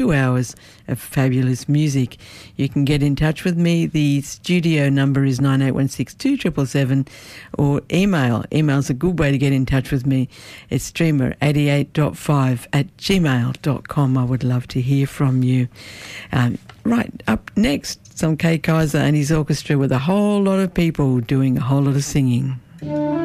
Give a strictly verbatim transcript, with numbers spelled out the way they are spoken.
two hours of fabulous music. You can get in touch with me. The studio number is nine eight one six two seven seven seven, or email. Email's a good way to get in touch with me. It's streamer eighty-eight point five at gmail dot com. I would love to hear from you. Um, right, up next, some Kay Kaiser and his orchestra with a whole lot of people doing a whole lot of singing.